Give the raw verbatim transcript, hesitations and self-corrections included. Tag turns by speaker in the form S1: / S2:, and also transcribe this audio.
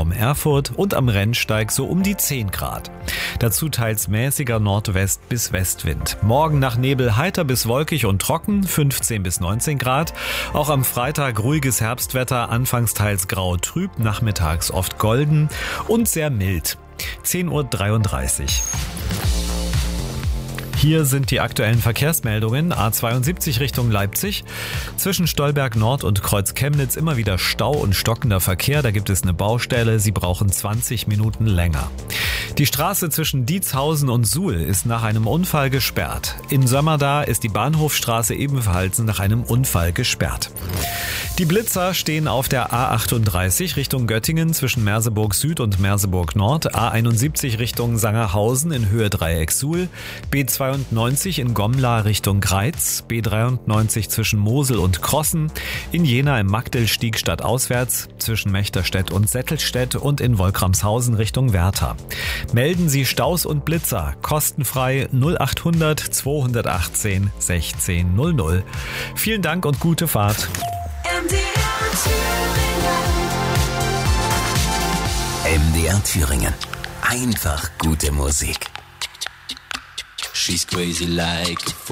S1: Raum Erfurt und am Rennsteig so um die zehn Grad. Dazu teils mäßiger Nordwest- bis Westwind. Morgen nach Nebel heiter bis wolkig und trocken, fünfzehn bis neunzehn Grad. Auch am Freitag ruhiges Herbstwetter, anfangs teils grau trüb, nachmittags oft golden und sehr mild. zehn Uhr dreiunddreißig. Hier sind die aktuellen Verkehrsmeldungen. A zweiundsiebzig Richtung Leipzig. Zwischen Stolberg Nord und Kreuz Chemnitz immer wieder Stau und stockender Verkehr. Da gibt es eine Baustelle. Sie brauchen zwanzig Minuten länger. Die Straße zwischen Dietshausen und Suhl ist nach einem Unfall gesperrt. In Sömmerda ist die Bahnhofstraße ebenfalls nach einem Unfall gesperrt. Die Blitzer stehen auf der A achtunddreißig Richtung Göttingen zwischen Merseburg Süd und Merseburg Nord, A einundsiebzig Richtung Sangerhausen in Höhe Dreieck Suhl, B zweiundneunzig in Gomla Richtung Greiz, B dreiundneunzig zwischen Mosel und Krossen, in Jena im Magdelstieg stadtauswärts zwischen Mechterstedt und Settelstedt und in Wolkramshausen Richtung Werther. Melden Sie Staus und Blitzer kostenfrei null achthundert zweihundertachtzehn sechzehn null null. Vielen Dank und gute Fahrt.
S2: M D R Thüringen.
S3: M D R Thüringen. Einfach gute Musik.
S4: She's crazy like a fool.